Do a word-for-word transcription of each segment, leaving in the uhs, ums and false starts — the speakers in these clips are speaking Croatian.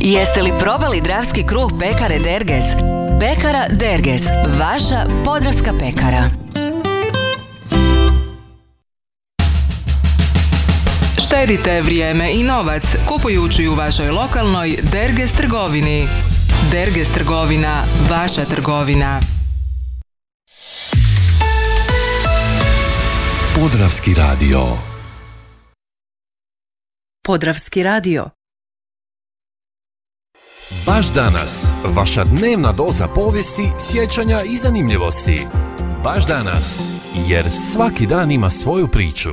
Jeste li probali dravski kruh pekare Derges? Pekara Derges, vaša podravska pekara. Štedite vrijeme i novac kupujući u vašoj lokalnoj Derges trgovini. Derges trgovina, vaša trgovina. Podravski radio. Podravski radio. Baš danas, vaša dnevna doza povijesti, sjećanja i zanimljivosti. Baš danas, jer svaki dan ima svoju priču.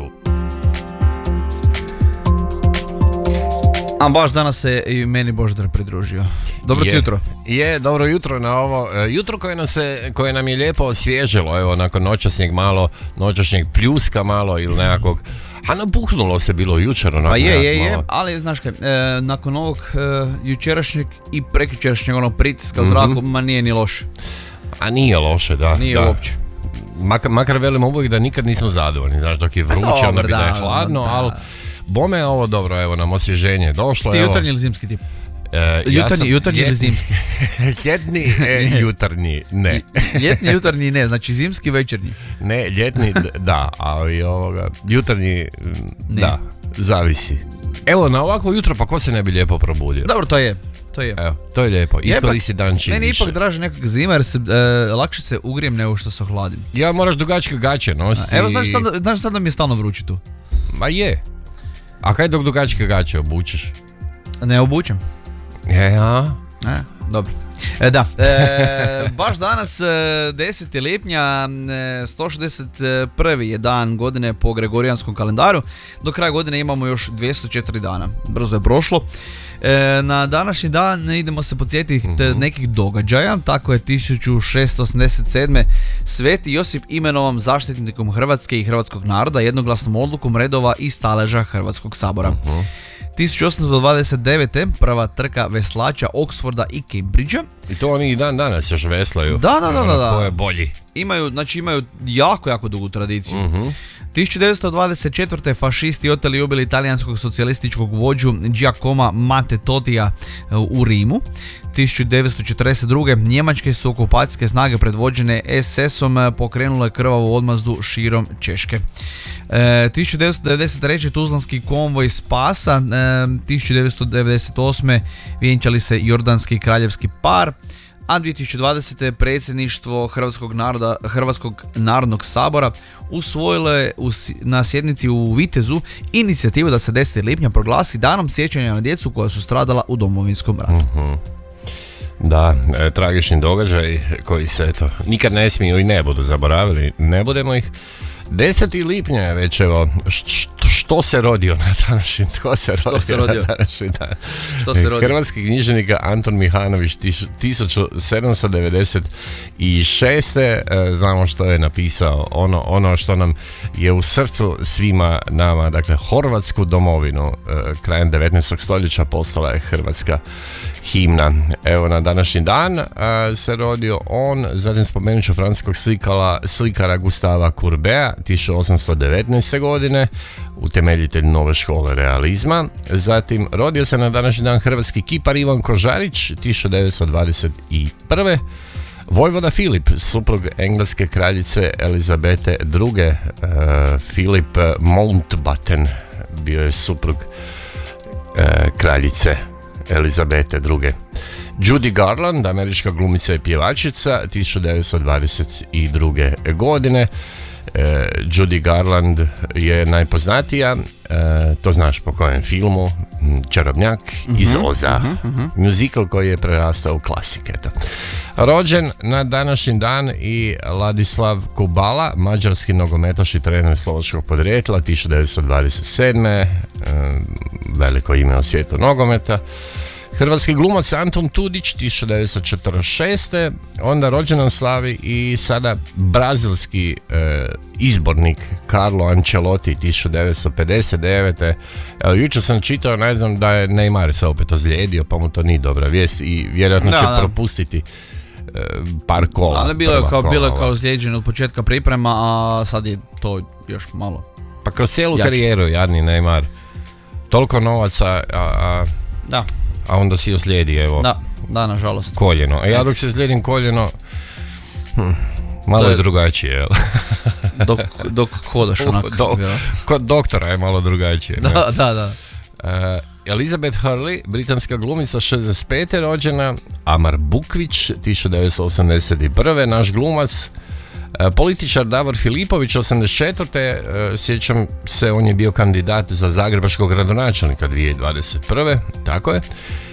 A baš danas se i meni Božidar pridružio. Dobro je, jutro. Je, dobro jutro na ovo. Jutro koje nam, se, koje nam je lijepo osvježilo, evo, nakon noćasnjeg malo, noćašnjeg pljuska malo ili nekakvog. A napuhnulo se bilo jučer. Pa je, je, je, ali znaš kaj, e, nakon ovog e, jučerašnjeg i prekjučerašnjeg onog pritiska u zraku, mm-hmm. ma nije ni loše. A nije loše, da. Nije da. uopće. Makar, makar velim uvijek da nikad nismo zadovoljni, znaš, dok je vruće, dobro, onda bi da, da je hladno, da. ali bome je ovo dobro, evo nam osvježenje došlo. Ti evo. Jutarnji ili zimski tip? E, jutarnji, ja jutarnji ljetni, ili zimski? Ljetni, e, jutarnji, ne. Ljetni, jutarnji ne, znači zimski, večernji. Ne, ljetni, da, ali ovoga, jutarnji, ne. Da, zavisi. Evo, na ovakvo jutro, pa ko se ne bi lijepo probudio? Dobro, to je. To je. Evo, to je lijepo, iskoristi dan čim meni više. Meni ipak draže nekak zima jer se, e, lakše se ugrijem nego što se ohladim. Ja moraš dugačke gaće nositi. Evo, znaš sad, znaš sad da mi je stalno vruće tu? Ma je. A kaj dok dugačke gaće obučeš? Ne obučem. E, a? E, dobro. E, da, e, baš danas deseti lipnja, sto šezdeset prvi je dan godine po gregorijanskom kalendaru. Do kraja godine imamo još dvjesto četiri dana. Brzo je prošlo. E, na današnji dan idemo se podsjetiti mm-hmm. nekih događaja. Tako je tisuću šesto osamdeset sedme. Sveti Josip imenovan zaštitnikom Hrvatske i hrvatskog naroda jednoglasnom odlukom redova i staleža Hrvatskog sabora. Mm-hmm. tisuću osamsto dvadeset devete. prva trka veslača Oxforda i Cambridgea. I to oni i dan danas još veslaju. Da, da, da, da, da. Ko je bolji. Imaju, znači imaju jako, jako dugu tradiciju. Mm-hmm. tisuću devetsto dvadeset četvrte. fašisti oteli i ubili italijanskog socijalističkog vođu Giacomo Matteottija u Rimu. tisuću devetsto četrdeset druge. njemačke su okupacijske snage predvođene es esom pokrenule krvavu odmazdu širom Češke. E, tisuću devetsto devedeset treće. Tuzlanski konvoj spasa. E, tisuću devetsto devedeset osme. vjenčali se jordanski kraljevski par. A dvije tisuće dvadesete. predsjedništvo Hrvatskog naroda, Hrvatskog narodnog sabora usvojilo je u, na sjednici u Vitezu inicijativu da se deseti lipnja proglasi danom sjećanja na djecu koja su stradala u Domovinskom ratu. Mm-hmm. Da, e, tragični događaj koji se eto nikad ne smiju i ne budu zaboravili, ne budemo ih. deseti lipnja je već, evo, što, što se rodio na današnji, tko se rodio, se rodio? na današnji dan? Što se rodio? Hrvatski književnik Anton Mihanović tisuću sedamsto devedeset šeste. Znamo što je napisao, ono, ono što nam je u srcu svima nama, dakle, Hrvatsku domovinu krajem devetnaestog stoljeća postala je hrvatska himna. Evo, na današnji dan a, se rodio on, zatim spomenut ću francuskog slikala, slikara Gustava Courbeta, tisuću osamsto devetnaeste. godine, utemeljitelj nove škole realizma. Zatim rodio se na današnji dan hrvatski kipar Ivan Kožarić, tisuću devetsto dvadeset prve. Vojvoda Filip, suprug engleske kraljice Elizabete druge. Uh, Filip Mountbatten bio je suprug uh, kraljice Elizabete druge. Judy Garland, američka glumica i pjevačica, tisuću devetsto dvadeset druge. godine. E, Judy Garland je najpoznatija, e, to znaš po kojem filmu, Čarobnjak uh-huh, iz Oza, uh-huh, uh-huh. Musical koji je prerastao u klasike. Eto. Rođen na današnji dan i Ladislav Kubala, mađarski nogometaš i trener slovačkog podrijetla, tisuću devetsto dvadeset sedme. E, veliko ime u svijetu nogometa. Hrvatski glumac Antun Tudić, tisuću devetsto četrdeset šeste. Onda rođendan slavi i sada brazilski e, izbornik Carlo Ancelotti, tisuću devetsto pedeset devete. Evo, jučer sam čitao, ne znam, da je Neymar se opet ozlijedio, pa mu to nije dobra vijest i vjerojatno da, će da. propustiti e, par kola. Ali bilo je kao, bilo je kao ozlijeđen od početka priprema, a sad je to još malo. Pa kroz cijelu jače. karijeru, jadni Neymar. Toliko novaca, a... a da. a onda si oslijedi, evo, Da, da, nažalost. koljeno. A ja dok se slijedim koljeno, hm, malo To je je- drugačije, jel? Dok, dok hodaš onako. Do- ja. Kod doktora je malo drugačije. ne? Da, da, da. Uh, Elizabeth Hurley, britanska glumica, šezdeset pete rođena. Amar Bukvić, tisuću devetsto osamdeset prve, naš glumac. Uh, političar Davor Filipović, osamdeset četvrte. Uh, sjećam se, on je bio kandidat za zagrebačkog gradonačelnika dvije tisuće dvadeset prve. Tako je.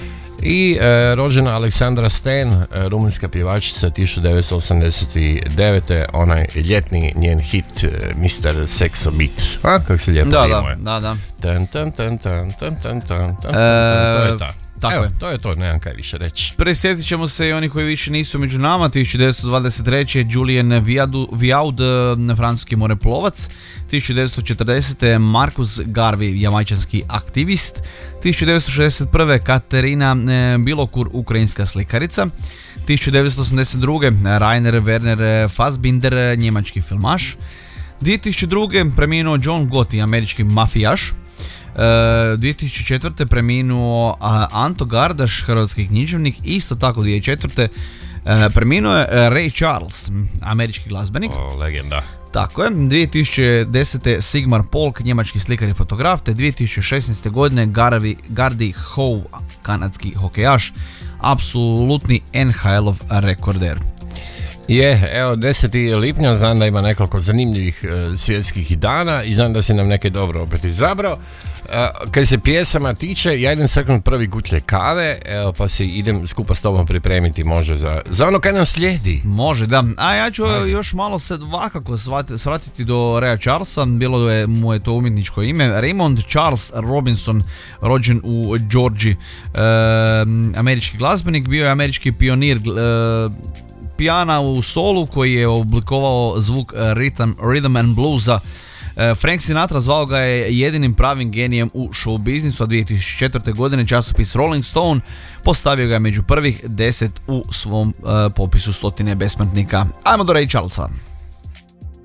I e, rođena Aleksandra Sten, e, rumunjska pjevačica, tisuću devetsto osamdeset devete. Onaj ljetni njen hit, e, mister Sexo Beat. A, kako se lijepo Da, rimuje. da, da, da. Tan, tan, tan, tan, tan, tan, tan, tan, E, to je ta. tako Evo, je. to je to, nemam kaj više reći. Prisjetit ćemo se i oni koji više nisu među nama. tisuću devetsto dvadeset treće. Julien Viadu, Viaud, francuski moreplovac. tisuću devetsto četrdesete. Marcus Garvey, jamajčanski aktivist. tisuću devetsto šezdeset prve. Katerina e, Bilokur, ukrajinska slikarica. tisuću devetsto osamdeset druge. Rainer Werner Fassbinder, njemački filmaš. dvije tisuće druge. preminuo John Gotti, američki mafijaš. Uh, dvije tisuće četvrte. preminuo a, Anto Gardaš, hrvatski književnik. Isto tako dvije tisuće četvrte. Uh, preminuo je uh, Ray Charles, m, američki glazbenik. O, legenda. Tako je. dvije tisuće desete. Sigmar Polk, njemački slikar i fotograf. Te dvije tisuće šesnaeste. godine Garvi, Gardy Howe, kanadski hokejaš, apsolutni N H L-ov rekorder. Je, evo, deseti lipnja, znam da ima nekoliko zanimljivih e, svjetskih dana i znam da si nam neke dobro opet izabrao. E, kad se pjesama tiče, ja idem srknut prvi gutlje kave, evo, pa se idem skupa s tobom pripremiti može za, za ono kad nam slijedi. Može, da. A ja ću još malo se vakako svati- svratiti do Raya Charlesa. Bilo je, mu je to umjetničko ime. Raymond Charles Robinson, rođen u Georgiji, e, američki glazbenik, bio je američki pionir e, pijana u solu koji je oblikovao zvuk rhythm, rhythm and bluesa. Frank Sinatra zvao ga je jedinim pravim genijem u show biznisu, a dvije tisuće četvrte. godine časopis Rolling Stone postavio ga je među prvih deset u svom uh, popisu stotine besmrtnika. Ajmo do Ray Charlesa.